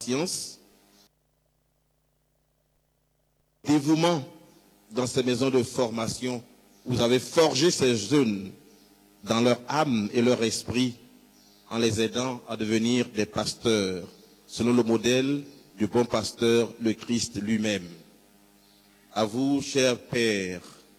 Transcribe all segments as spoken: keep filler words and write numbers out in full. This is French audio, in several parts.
patience, dévouement dans ces maisons de formation. Vous avez forgé ces jeunes dans leur âme et leur esprit en les aidant à devenir des pasteurs, selon le modèle du bon pasteur, le Christ lui-même. À vous, chers pères,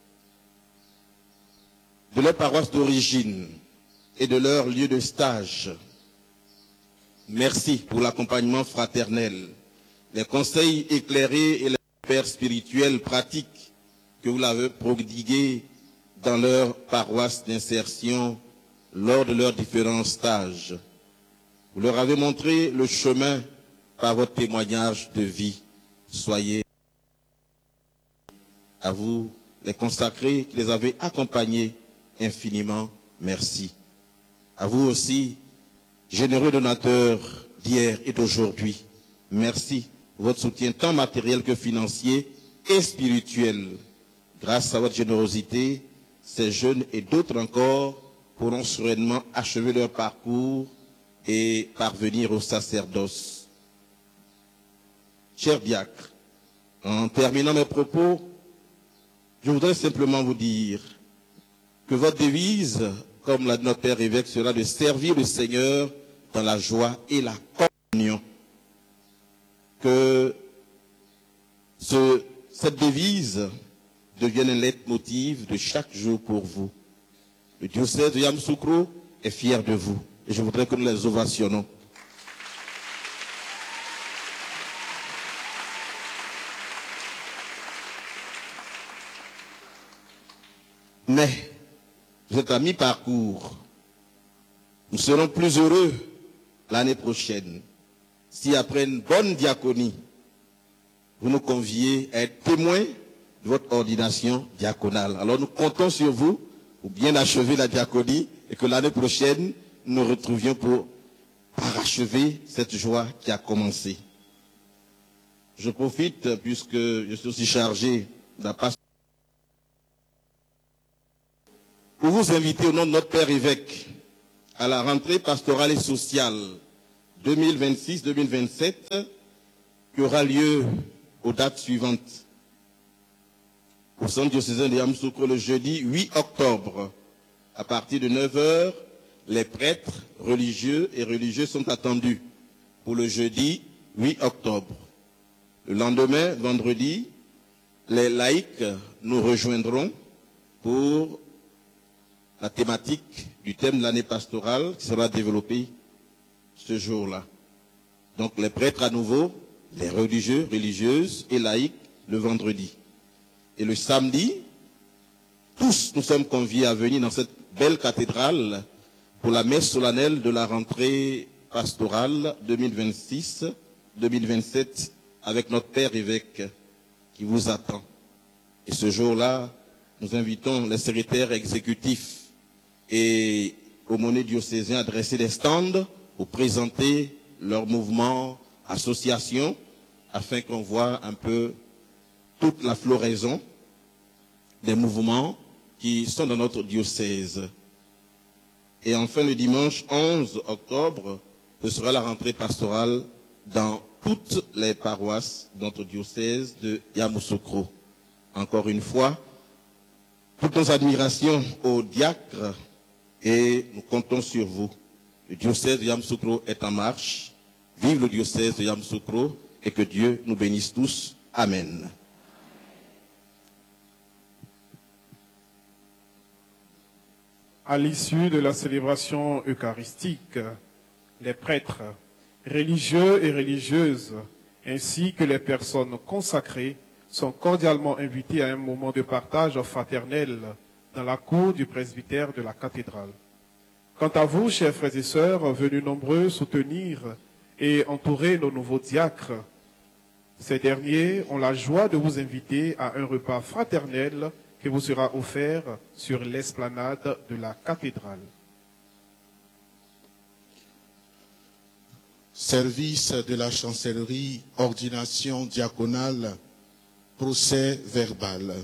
de leur paroisse d'origine et de leur lieu de stage, merci pour l'accompagnement fraternel, les conseils éclairés et les pères spirituels pratiques que vous l'avez prodigués dans leur paroisse d'insertion lors de leurs différents stages. Vous leur avez montré le chemin par votre témoignage de vie. Soyez à vous, les consacrés qui les avez accompagnés infiniment, merci. À vous aussi, généreux donateurs d'hier et d'aujourd'hui, merci pour votre soutien tant matériel que financier et spirituel. Grâce à votre générosité, ces jeunes et d'autres encore pourront sereinement achever leur parcours et parvenir au sacerdoce. Chers diacres, en terminant mes propos, je voudrais simplement vous dire que votre devise, comme l'a dit notre Père évêque, sera de servir le Seigneur dans la joie et la communion. Que ce, cette devise devienne un leitmotiv de chaque jour pour vous. Le diocèse de Yamoussoukro est fier de vous et je voudrais que nous les ovationnons. Mais vous êtes à mi-parcours. Nous serons plus heureux l'année prochaine si après une bonne diaconie, vous nous conviez à être témoins de votre ordination diaconale. Alors nous comptons sur vous pour bien achever la diaconie et que l'année prochaine, nous nous retrouvions pour parachever cette joie qui a commencé. Je profite, puisque je suis aussi chargé de la pastoral, pour vous inviter au nom de notre Père évêque à la rentrée pastorale et sociale deux mille vingt-six deux mille vingt-sept qui aura lieu aux dates suivantes. Au centre diocésain de Yamoussoukro le jeudi huit octobre, à partir de neuf heures, les prêtres religieux et religieuses sont attendus pour le jeudi huit octobre. Le lendemain, vendredi, les laïcs nous rejoindront pour la thématique du thème de l'année pastorale qui sera développée ce jour-là. Donc les prêtres à nouveau, les religieux, religieuses et laïcs le vendredi. Et le samedi, tous nous sommes conviés à venir dans cette belle cathédrale pour la messe solennelle de la rentrée pastorale deux mille vingt-six deux mille vingt-sept avec notre Père évêque qui vous attend. Et ce jour-là, nous invitons les secrétaires exécutifs et aumôniers diocésains à dresser des stands pour présenter leurs mouvements, associations, afin qu'on voit un peu toute la floraison des mouvements qui sont dans notre diocèse. Et enfin, le dimanche onze octobre, ce sera la rentrée pastorale dans toutes les paroisses de notre diocèse de Yamoussoukro. Encore une fois, toutes nos admirations aux diacres et nous comptons sur vous. Le diocèse de Yamoussoukro est en marche. Vive le diocèse de Yamoussoukro et que Dieu nous bénisse tous. Amen. À l'issue de la célébration eucharistique, les prêtres, religieux et religieuses, ainsi que les personnes consacrées sont cordialement invités à un moment de partage fraternel dans la cour du presbytère de la cathédrale. Quant à vous, chers frères et sœurs, venus nombreux soutenir et entourer nos nouveaux diacres, ces derniers ont la joie de vous inviter à un repas fraternel qui vous sera offert sur l'esplanade de la cathédrale. Service de la chancellerie, ordination diaconale, procès verbal.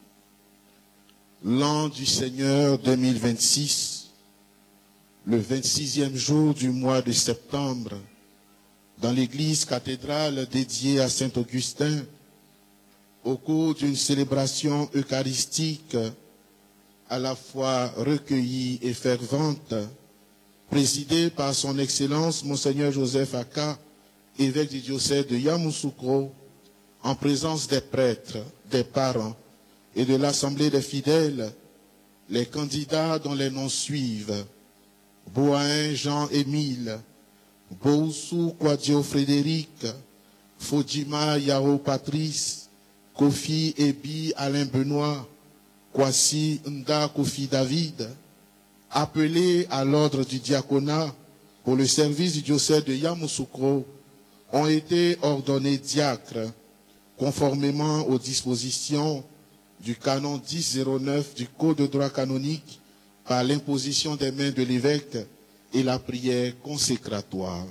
L'an du Seigneur deux mille vingt-six, le vingt-sixième jour du mois de septembre, dans l'église cathédrale dédiée à Saint-Augustin, au cours d'une célébration eucharistique à la fois recueillie et fervente, présidée par son Excellence Monseigneur Joseph Aka, évêque du diocèse de Yamoussoukro, en présence des prêtres, des parents et de l'Assemblée des fidèles, les candidats dont les noms suivent: Boain Jean-Émile, Boussou Kwadjo Frédéric, Fodjima Yao Patrice, Kofi Ebi Alain Benoît, Kwasi Nda Kofi David, appelés à l'ordre du diaconat pour le service du diocèse de Yamoussoukro, ont été ordonnés diacres conformément aux dispositions du canon dix zéro neuf du Code de droit canonique par l'imposition des mains de l'évêque et la prière consécratoire.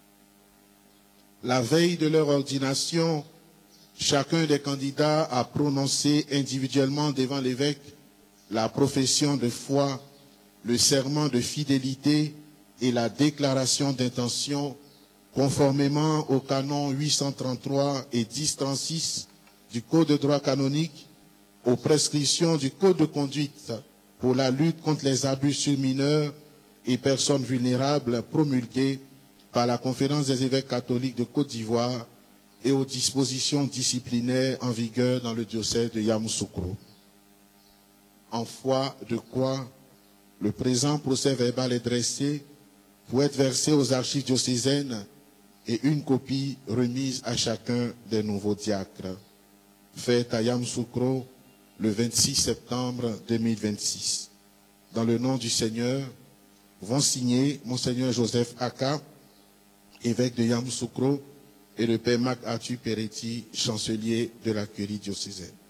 La veille de leur ordination, chacun des candidats a prononcé individuellement devant l'évêque la profession de foi, le serment de fidélité et la déclaration d'intention conformément au canon huit cent trente-trois et dix trente-six du Code de droit canonique, aux prescriptions du Code de conduite pour la lutte contre les abus sur mineurs et personnes vulnérables promulguées par la Conférence des évêques catholiques de Côte d'Ivoire et aux dispositions disciplinaires en vigueur dans le diocèse de Yamoussoukro. En foi de quoi le présent procès verbal est dressé pour être versé aux archives diocésaines et une copie remise à chacun des nouveaux diacres. Fait à Yamoussoukro le vingt-six septembre deux mille vingt-six. Dans le nom du Seigneur, vont signer Monseigneur Joseph Aka, évêque de Yamoussoukro, et le Père Marc Arthur Peretti, chancelier de la curie diocésaine.